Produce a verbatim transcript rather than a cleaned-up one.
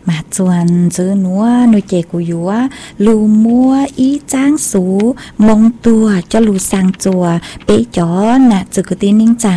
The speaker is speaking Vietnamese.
mà chuan chữ núa nuôi chè của dúa lù mua ý trang số mong tua cho lù sang chùa bé chó nè chữ cái tin ninh chàng